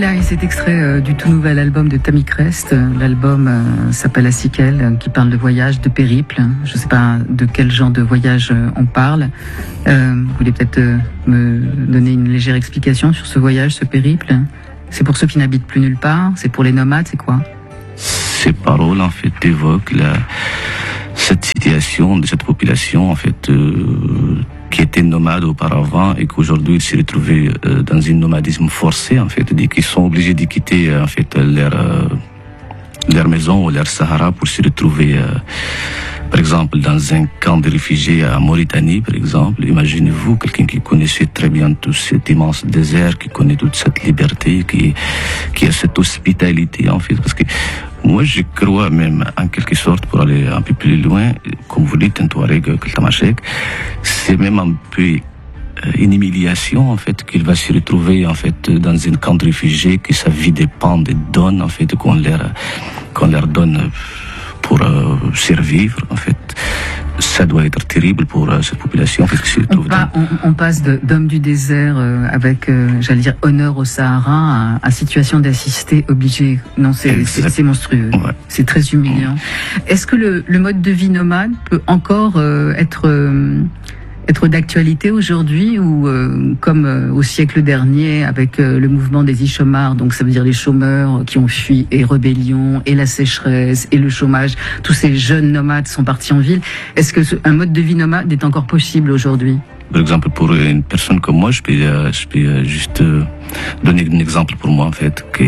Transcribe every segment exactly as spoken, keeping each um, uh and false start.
Voilà, et cet extrait euh, du tout nouvel album de Tammy Crest. L'album euh, s'appelle Asikel, euh, qui parle de voyage, de périple. Je ne sais pas de quel genre de voyage euh, on parle. Euh, vous voulez peut-être euh, me donner une légère explication sur ce voyage, ce périple? C'est pour ceux qui n'habitent plus nulle part? C'est pour les nomades? C'est quoi? Ces paroles, en fait, évoquent la, cette situation de cette population, en fait, euh, qui était nomade auparavant et qu'aujourd'hui ils s'est retrouvés euh, dans un nomadisme forcé, en fait, et qui sont obligés de quitter, en fait, leur, euh, leur maison ou leur Sahara pour se retrouver, euh, par exemple, dans un camp de réfugiés à Mauritanie, par exemple. Imaginez-vous quelqu'un qui connaissait très bien tout cet immense désert, qui connaît toute cette liberté, qui, qui a cette hospitalité, en fait, parce que moi, je crois même, en quelque sorte, pour aller un peu plus loin, comme vous dites, un Touareg, Keltamachek, c'est même un peu une humiliation, en fait, qu'il va se retrouver, en fait, dans un camp de réfugiés, que sa vie dépend des dons, en fait, qu'on leur, qu'on leur donne pour euh, survivre, en fait. Ça doit être terrible pour euh, cette population. Parce que on, pa on, on passe d'homme du désert euh, avec, euh, j'allais dire, honneur au Sahara à, à situation d'assister obligé. Non, c'est monstrueux. Ouais. C'est très humiliant. Ouais. Est-ce que le, le mode de vie nomade peut encore euh, être... Euh, être d'actualité aujourd'hui ou euh, comme euh, au siècle dernier avec euh, le mouvement des Ishomars, donc ça veut dire les chômeurs qui ont fui et rébellion et la sécheresse et le chômage, tous ces jeunes nomades sont partis en ville. Est-ce que ce, un mode de vie nomade est encore possible aujourd'hui? Par exemple, pour une personne comme moi, je peux, euh, je peux euh, juste euh, donner un exemple pour moi, en fait, que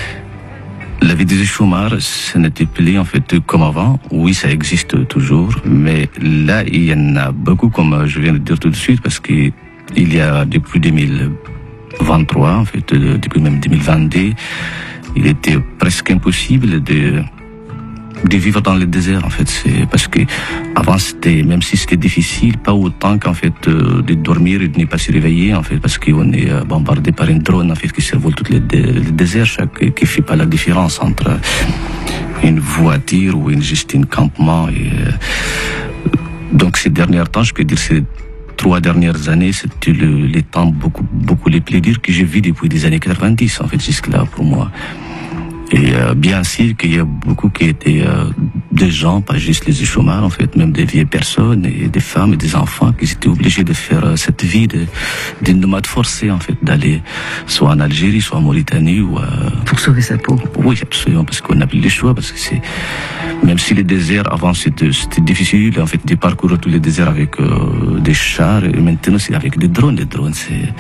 la vie des chômeurs, ce n'était plus en fait comme avant. Oui, ça existe toujours, mais là, il y en a beaucoup, comme je viens de dire tout de suite, parce que il y a depuis deux mille vingt-trois, en fait, depuis même deux mille vingt-deux, il était presque impossible de de vivre dans le désert, en fait. C'est parce que avant, c'était, même si c'était difficile, pas autant qu'en fait euh, de dormir et de ne pas se réveiller, en fait, parce qu'on est euh, bombardé par un drone, en fait, qui survole tout le, dé le désert, chaque, qui fait pas la différence entre une voiture ou une, juste un campement. Et, euh, donc, ces derniers temps, je peux dire, ces trois dernières années, c'était le, les temps beaucoup, beaucoup les plus durs que j'ai vus depuis les années quatre-vingt-dix, en fait, jusque-là, pour moi. Et euh, bien sûr qu'il y a beaucoup qui étaient euh, des gens, pas juste les chômeurs, en fait, même des vieilles personnes et des femmes et des enfants qui étaient obligés de faire euh, cette vie de, de nomade forcé, en fait, d'aller soit en Algérie, soit en Mauritanie ou... Euh... Pour sauver sa peau. Oui, absolument, parce qu'on n'a plus le choix, parce que c'est... Même si les déserts, avant, c'était difficile, en fait, de parcourir tous les déserts avec euh, des chars, et maintenant, c'est avec des drones. Les drones, c'est...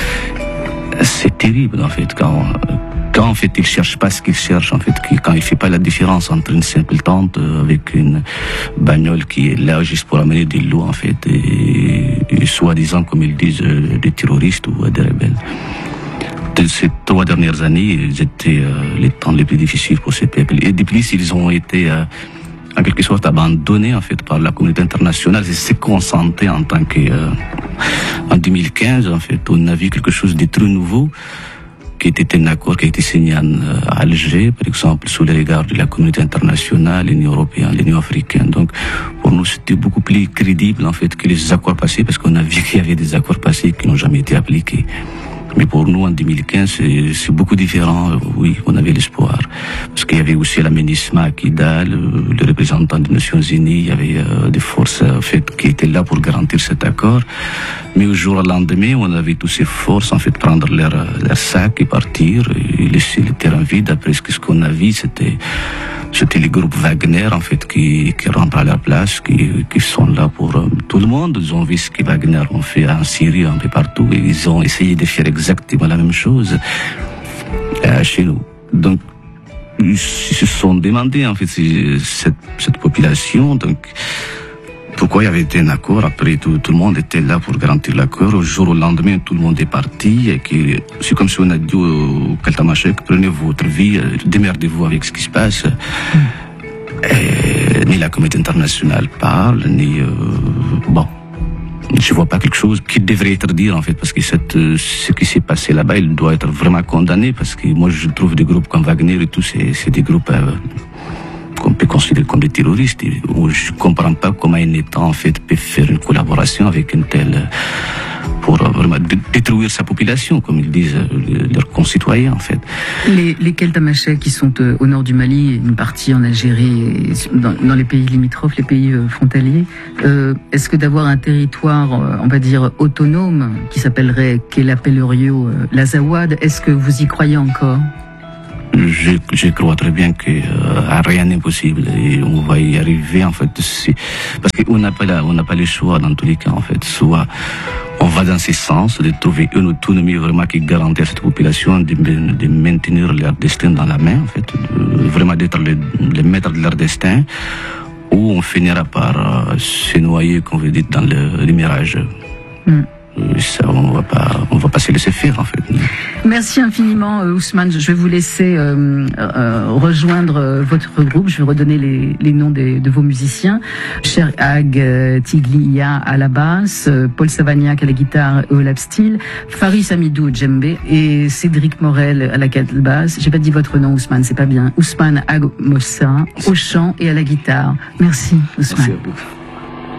C'est terrible, en fait, quand... Quand en fait il cherche pas ce qu'il cherche, en fait, quand il fait pas la différence entre une simple tente avec une bagnole qui est là juste pour amener de l'eau, en fait, et, et soi-disant, comme ils disent, des terroristes ou des rebelles. De ces trois dernières années, c'était euh, les temps les plus difficiles pour ces peuples. Et de plus, ils ont été euh, en quelque sorte abandonnés, en fait, par la communauté internationale. C'est ce qu'on sentait en tant que euh, en deux mille quinze, en fait, on a vu quelque chose de très nouveau, qui était un accord qui a été signé à Alger, par exemple, sous les regards de la communauté internationale, l'Union européenne, l'Union africaine. Donc, pour nous, c'était beaucoup plus crédible, en fait, que les accords passés, parce qu'on a vu qu'il y avait des accords passés qui n'ont jamais été appliqués. Mais pour nous, en deux mille quinze, c'est beaucoup différent. Oui, on avait l'espoir. Parce qu'il y avait aussi la MINUSMA à Kidal, le représentant des Nations Unies, il y avait euh, des forces en fait, qui étaient là pour garantir cet accord. Mais au jour au lendemain, on avait toutes ces forces, en fait, prendre leur, leur sac et partir, et laisser le terrain vide. Après, ce qu'on a vu, c'était c'était les groupes Wagner, en fait, qui, qui rentrent à la place, qui, qui sont là pour euh, tout le monde. Ils ont vu ce que Wagner ont fait en Syrie, un peu partout, et ils ont essayé de faire exactement la même chose euh, chez nous. Donc, ils se sont demandé, en fait, cette, cette population, donc, pourquoi il y avait un accord. Après, tout, tout le monde était là pour garantir l'accord. Au jour au lendemain, tout le monde est parti. Et que, c'est comme si on a dit au Keltamachek, prenez votre vie, démerdez-vous avec ce qui se passe. Mm. Et, ni la communauté internationale parle, ni... Euh, bon, je vois pas quelque chose qui devrait être dit, en fait, parce que cette, ce qui s'est passé là-bas, il doit être vraiment condamné, parce que moi, je trouve des groupes comme Wagner et tout, c'est des groupes... Euh, qu'on peut considérer comme des terroristes, où je ne comprends pas comment un État, en fait, peut faire une collaboration avec une telle, pour vraiment détruire sa population, comme ils disent, leurs concitoyens en fait. Les, les Keltamachais qui sont euh, au nord du Mali, une partie en Algérie, et dans, dans les pays limitrophes, les pays euh, frontaliers, euh, est-ce que d'avoir un territoire, euh, on va dire, autonome, qui s'appellerait Kelapelerio, euh, l'Azawad, est-ce que vous y croyez encore? Je, je crois très bien que euh, rien n'est possible et on va y arriver en fait, parce qu'on n'a pas la, on n'a pas le choix dans tous les cas en fait. Soit on va dans ce sens de trouver une autonomie vraiment qui garantit à cette population de, de maintenir leur destin dans la main en fait, de, vraiment d'être les, les maîtres de leur destin, ou on finira par euh, se noyer, comme vous dites, dans le, le mirage. Mm. Ça, on va pas, on va pas se laisser faire en fait. Merci infiniment, Ousmane. Je vais vous laisser euh, euh, rejoindre euh, votre groupe. Je vais redonner les, les noms des, de vos musiciens. Cher Ag euh, Tiglia à la basse, euh, Paul Savagnac à la guitare et au lap steel, Faris Amidou au djembé et Cédric Morel à la basse. J'ai pas dit votre nom, Ousmane, c'est pas bien. Ousmane Ag Mossa au chant et à la guitare. Merci, Ousmane. Merci à vous.